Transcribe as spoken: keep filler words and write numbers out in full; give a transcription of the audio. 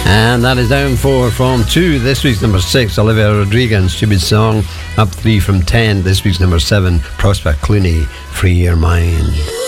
And that is down four from two. This week's number six, Olivia Rodrigo and Stupid Song. Up three from ten. This week's number seven, Prospect Clooney, Free Your Mind.